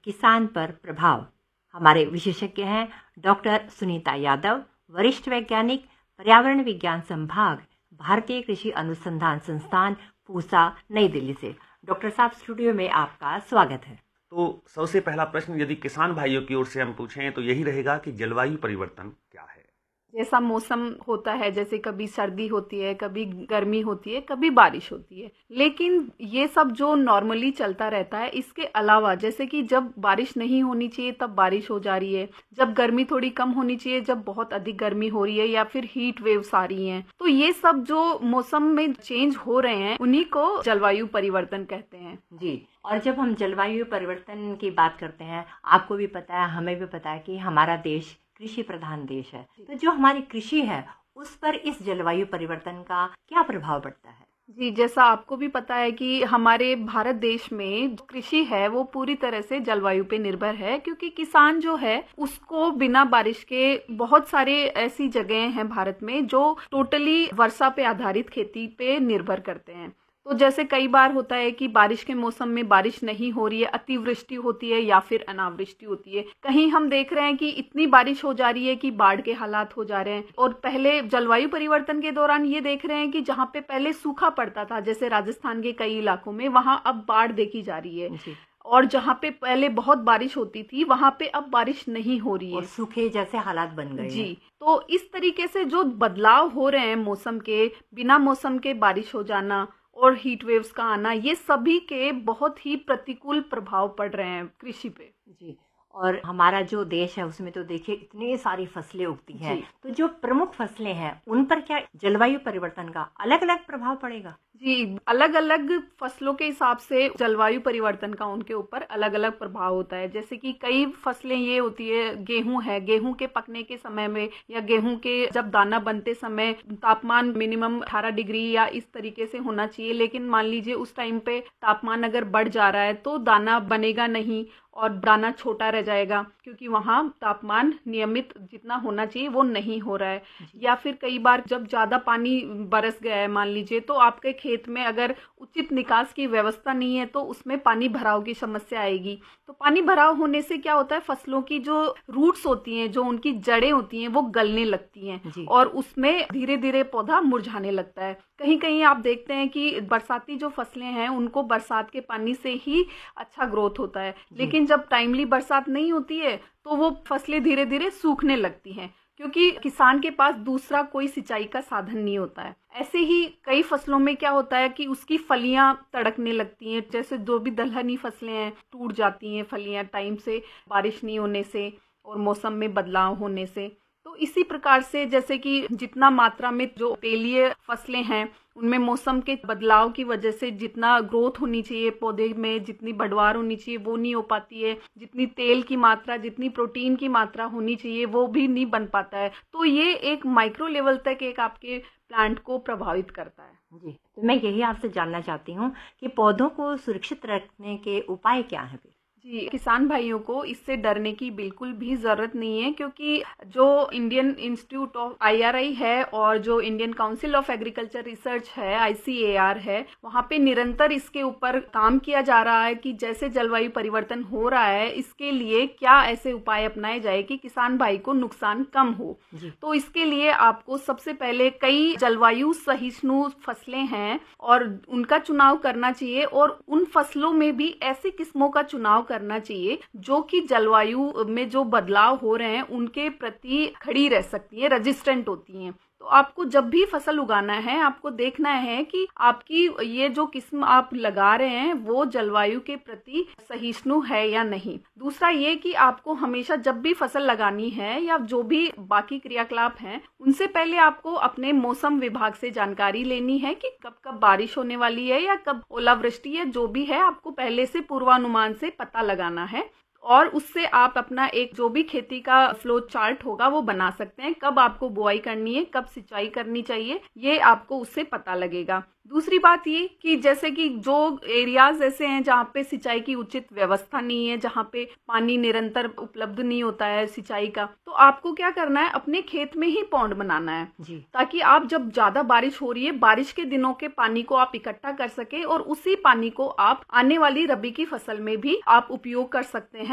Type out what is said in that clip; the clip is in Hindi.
किसान पर प्रभाव। हमारे विशेषज्ञ हैं डॉक्टर सुनीता यादव, वरिष्ठ वैज्ञानिक, पर्यावरण विज्ञान संभाग, भारतीय कृषि अनुसंधान संस्थान, पूसा, नई दिल्ली से। डॉक्टर साहब, स्टूडियो में आपका स्वागत है। तो सबसे पहला प्रश्न यदि किसान भाइयों की ओर से हम पूछें तो यही रहेगा कि जलवायु परिवर्तन क्या है। जैसा मौसम होता है, जैसे कभी सर्दी होती है, कभी गर्मी होती है, कभी बारिश होती है, लेकिन ये सब जो नॉर्मली चलता रहता है, इसके अलावा जैसे कि जब बारिश नहीं होनी चाहिए तब बारिश हो जा रही है, जब गर्मी थोड़ी कम होनी चाहिए जब बहुत अधिक गर्मी हो रही है, या फिर हीट वेव्स आ रही हैं, तो ये सब जो मौसम में चेंज हो रहे हैं उन्हीं को जलवायु परिवर्तन कहते हैं। जी, और जब हम जलवायु परिवर्तन की बात करते हैं, आपको भी पता है, हमें भी पता है कि हमारा देश कृषि प्रधान देश है, तो जो हमारी कृषि है उस पर इस जलवायु परिवर्तन का क्या प्रभाव पड़ता है? जी, जैसा आपको भी पता है कि हमारे भारत देश में जो कृषि है वो पूरी तरह से जलवायु पे निर्भर है, क्योंकि किसान जो है उसको बिना बारिश के बहुत सारे ऐसी जगह हैं भारत में जो टोटली वर्षा पे आधारित खेती पे निर्भर करते हैं। तो जैसे कई बार होता है कि बारिश के मौसम में बारिश नहीं हो रही है, अतिवृष्टि होती है या फिर अनावृष्टि होती है। कहीं हम देख रहे हैं कि इतनी बारिश हो जा रही है कि बाढ़ के हालात हो जा रहे हैं। और पहले जलवायु परिवर्तन के दौरान ये देख रहे हैं कि जहाँ पे पहले सूखा पड़ता था, जैसे राजस्थान के कई इलाकों में, वहाँ अब बाढ़ देखी जा रही है। और जहाँ पे पहले बहुत बारिश होती थी वहां पे अब बारिश नहीं हो रही है, और सूखे जैसे हालात बन गए। जी, तो इस तरीके से जो बदलाव हो रहे हैं मौसम के, बिना मौसम के बारिश हो जाना और हीट वेव्स का आना, ये सभी के बहुत ही प्रतिकूल प्रभाव पड़ रहे हैं कृषि पे। जी, और हमारा जो देश है उसमें तो देखिए इतनी सारी फसलें उगती हैं, तो जो प्रमुख फसलें हैं उन पर क्या जलवायु परिवर्तन का अलग अलग प्रभाव पड़ेगा? जी, अलग अलग फसलों के हिसाब से जलवायु परिवर्तन का उनके ऊपर अलग अलग प्रभाव होता है। जैसे कि कई फसलें ये होती है, गेहूं है, गेहूं के पकने के समय में या गेहूं के जब दाना बनते समय तापमान मिनिमम 18 डिग्री या इस तरीके से होना चाहिए, लेकिन मान लीजिए उस टाइम पे तापमान अगर बढ़ जा रहा है तो दाना बनेगा नहीं और दाना छोटा रह जाएगा, क्योंकि वहाँ तापमान नियमित जितना होना चाहिए वो नहीं हो रहा है। या फिर कई बार जब ज्यादा पानी बरस गया है मान लीजिए, तो आपके खेत में अगर उचित निकास की व्यवस्था नहीं है तो उसमें पानी भराव की समस्या आएगी। तो पानी भराव होने से क्या होता है, फसलों की जो रूट्स होती हैं, जो उनकी जड़ें होती हैं, वो गलने लगती हैं और उसमें धीरे धीरे पौधा मुरझाने लगता है। कहीं कहीं आप देखते हैं कि बरसाती जो फसलें हैं उनको बरसात के पानी से ही अच्छा ग्रोथ होता है, लेकिन जब टाइमली बरसात नहीं होती है तो वो फसलें धीरे धीरे सूखने लगती हैं, क्योंकि किसान के पास दूसरा कोई सिंचाई का साधन नहीं होता है। ऐसे ही कई फसलों में क्या होता है कि उसकी फलियां तड़कने लगती हैं, जैसे जो भी दलहनी फसलें हैं टूट जाती हैं फलियां टाइम से, बारिश नहीं होने से और मौसम में बदलाव होने से। तो इसी प्रकार से जैसे कि जितना मात्रा में जो पेलीय फसलें हैं उनमें मौसम के बदलाव की वजह से जितना ग्रोथ होनी चाहिए पौधे में, जितनी बढ़वार होनी चाहिए वो नहीं हो पाती है, जितनी तेल की मात्रा, जितनी प्रोटीन की मात्रा होनी चाहिए वो भी नहीं बन पाता है। तो ये एक माइक्रो लेवल तक एक आपके प्लांट को प्रभावित करता है। जी, तो मैं यही आपसे जानना चाहती हूँ कि पौधों को सुरक्षित रखने के उपाय क्या हैं? जी, किसान भाइयों को इससे डरने की बिल्कुल भी जरूरत नहीं है, क्योंकि जो इंडियन इंस्टीट्यूट ऑफ IRI है और जो Indian council of agriculture research है ICAR है, वहाँ पे निरंतर इसके ऊपर काम किया जा रहा है कि जैसे जलवायु परिवर्तन हो रहा है इसके लिए क्या ऐसे उपाय अपनाए जाए कि किसान भाई को नुकसान कम हो। तो इसके लिए आपको सबसे पहले कई जलवायु सहिष्णु फसलें हैं और उनका चुनाव करना चाहिए, और उन फसलों में भी ऐसी किस्मों का चुनाव करना चाहिए जो कि जलवायु में जो बदलाव हो रहे हैं उनके प्रति खड़ी रह सकती है, रेजिस्टेंट होती हैं। तो आपको जब भी फसल उगाना है आपको देखना है कि आपकी ये जो किस्म आप लगा रहे हैं वो जलवायु के प्रति सहिष्णु है या नहीं। दूसरा ये कि आपको हमेशा जब भी फसल लगानी है या जो भी बाकी क्रियाकलाप हैं उनसे पहले आपको अपने मौसम विभाग से जानकारी लेनी है कि कब कब बारिश होने वाली है या कब ओलावृष्टि है, जो भी है आपको पहले से पूर्वानुमान से पता लगाना है। और उससे आप अपना एक जो भी खेती का फ्लो चार्ट होगा वो बना सकते हैं। कब आपको बुआई करनी है, कब सिंचाई करनी चाहिए, ये आपको उससे पता लगेगा। दूसरी बात ये कि जैसे कि जो एरियाज ऐसे हैं जहाँ पे सिंचाई की उचित व्यवस्था नहीं है, जहाँ पे पानी निरंतर उपलब्ध नहीं होता है सिंचाई का, तो आपको क्या करना है, अपने खेत में ही पौंड बनाना है जी, ताकि आप जब ज्यादा बारिश हो रही है, बारिश के दिनों के पानी को आप इकट्ठा कर सके और उसी पानी को आप आने वाली रबी की फसल में भी आप उपयोग कर सकते हैं।